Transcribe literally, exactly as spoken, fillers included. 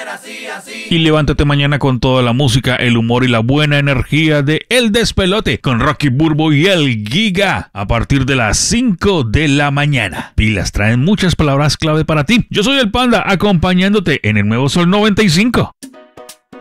Y levántate mañana con toda la música, el humor y la buena energía de El Despelote con Rocky Burbo y el Giga a partir de las cinco de la mañana. Pilas, traen muchas palabras clave para ti. Yo soy el Panda acompañándote en el Nuevo Sol noventa y cinco.